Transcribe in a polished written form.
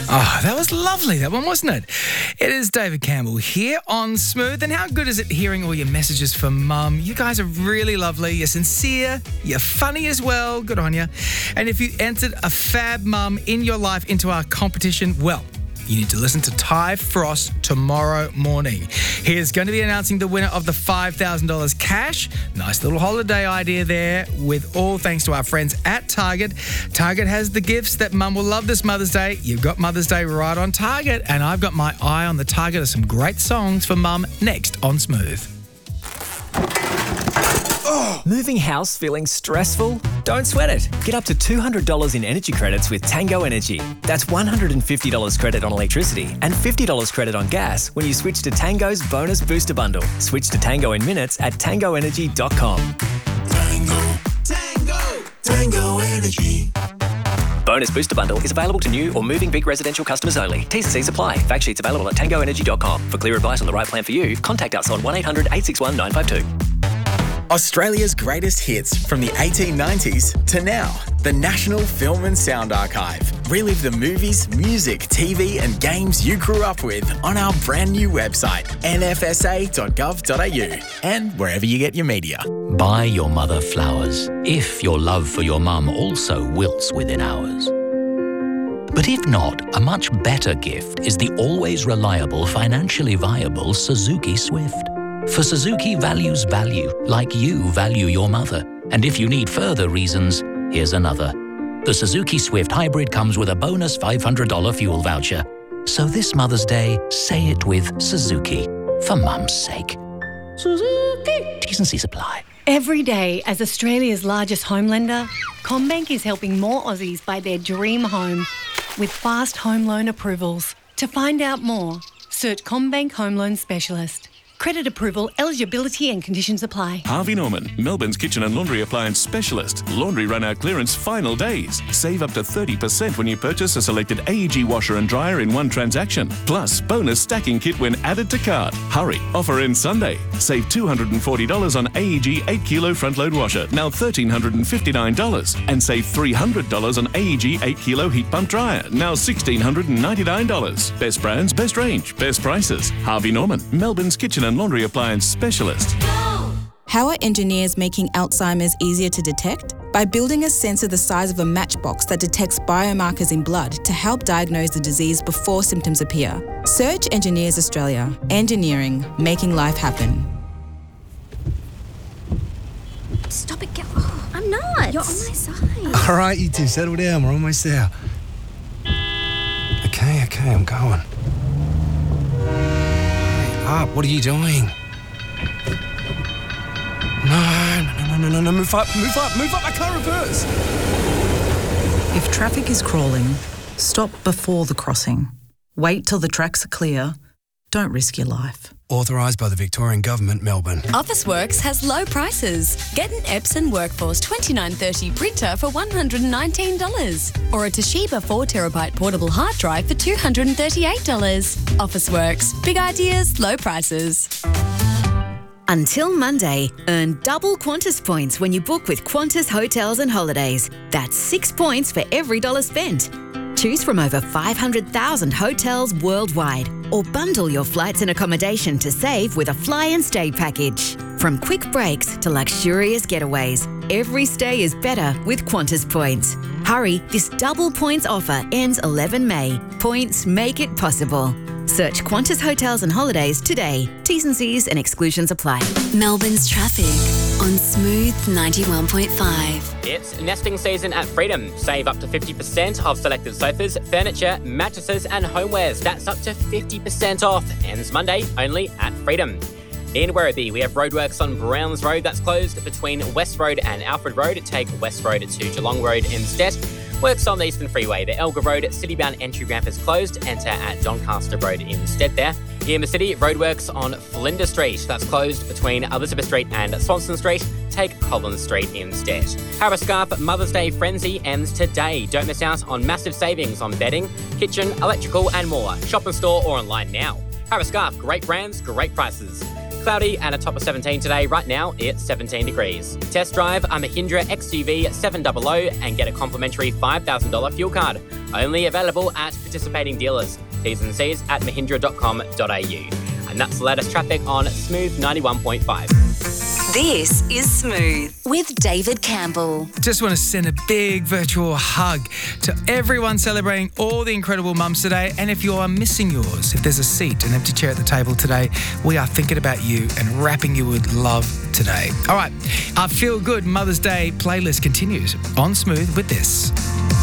Oh, that was lovely, that one, wasn't it? It is David Campbell here on Smooth. And how good is it hearing all your messages from Mum? You guys are really lovely. You're sincere. You're funny as well. Good on you. And if you entered a fab mum in your life into our competition, well, you need to listen to Ty Frost tomorrow morning. He is going to be announcing the winner of the $5,000 cash. Nice little holiday idea there, with all thanks to our friends at Target. Target has the gifts that Mum will love this Mother's Day. You've got Mother's Day right on Target, and I've got my eye on the Target of some great songs for Mum next on Smooth. Moving house feeling stressful? Don't sweat it. Get up to $200 in energy credits with Tango Energy. That's $150 credit on electricity and $50 credit on gas when you switch to Tango's Bonus Booster Bundle. Switch to Tango in minutes at tangoenergy.com. Tango Energy. Bonus Booster Bundle is available to new or moving big residential customers only. T's and C's apply. Fact sheets available at tangoenergy.com. For clear advice on the right plan for you, contact us on 1800 861 952. Australia's greatest hits from the 1890s to now. The National Film and Sound Archive. Relive the movies, music, TV and games you grew up with on our brand new website, nfsa.gov.au, and wherever you get your media. Buy your mother flowers if your love for your mum also wilts within hours. But if not, a much better gift is the always reliable, financially viable Suzuki Swift. For Suzuki values value, like you value your mother. And if you need further reasons, here's another. The Suzuki Swift Hybrid comes with a bonus $500 fuel voucher. So this Mother's Day, say it with Suzuki. For Mum's sake. Suzuki. T's and C's apply. Every day, as Australia's largest home lender, CommBank is helping more Aussies buy their dream home with fast home loan approvals. To find out more, search CommBank Home Loan Specialist. Credit approval, eligibility and conditions apply. Harvey Norman, Melbourne's kitchen and laundry appliance specialist. Laundry run-out clearance final days. Save up to 30% when you purchase a selected AEG washer and dryer in one transaction. Plus, bonus stacking kit when added to cart. Hurry, offer ends Sunday. Save $240 on AEG 8-kilo front-load washer, now $1,359. And save $300 on AEG 8-kilo heat pump dryer, now $1,699. Best brands, best range, best prices. Harvey Norman, Melbourne's kitchen and laundry appliance specialist. How are engineers making Alzheimer's easier to detect? By building a sensor the size of a matchbox that detects biomarkers in blood to help diagnose the disease before symptoms appear. Search Engineers Australia. Engineering, making life happen. Stop it, girl. Oh, I'm not. You're on my side. All right, you two, settle down. We're almost there. Okay, I'm going. Up, what are you doing? No, move up, I can't reverse. If traffic is crawling, stop before the crossing. Wait till the tracks are clear. Don't risk your life. Authorised by the Victorian Government, Melbourne. Officeworks has low prices. Get an Epson Workforce 2930 printer for $119 or a Toshiba 4TB portable hard drive for $238. Officeworks. Big ideas, low prices. Until Monday, earn double Qantas points when you book with Qantas Hotels and Holidays. That's 6 points for every dollar spent. Choose from over 500,000 hotels worldwide or bundle your flights and accommodation to save with a fly and stay package. From quick breaks to luxurious getaways, every stay is better with Qantas points. Hurry, this double points offer ends 11 May. Points make it possible. Search Qantas Hotels and Holidays today. T's and C's and exclusions apply. Melbourne's traffic on Smooth 91.5. It's nesting season at Freedom. Save up to 50% off selected sofas, furniture, mattresses and homewares. That's up to 50% off. Ends Monday only at Freedom. In Werribee, we have roadworks on Browns Road that's closed between West Road and Alfred Road. Take West Road to Geelong Road instead. Works on the Eastern Freeway. The Elgar Road city-bound entry ramp is closed. Enter at Doncaster Road instead there. In the city, roadworks on Flinders Street. That's closed between Elizabeth Street and Swanston Street. Take Collins Street instead. Harris Scarf Mother's Day Frenzy ends today. Don't miss out on massive savings on bedding, kitchen, electrical and more. Shop in store or online now. Harris Scarf, great brands, great prices. cloudy and a top of 17 today. Right now, it's 17 degrees. Test drive a Mahindra XUV 700 and get a complimentary $5,000 fuel card. Only available at participating dealers. T's and C's at mahindra.com.au. And that's the latest traffic on Smooth 91.5. This is Smooth with David Campbell. Just want to send a big virtual hug to everyone celebrating all the incredible mums today. And if you are missing yours, if there's a seat, an empty chair at the table today, we are thinking about you and wrapping you with love today. All right, our Feel Good Mother's Day playlist continues on Smooth with this.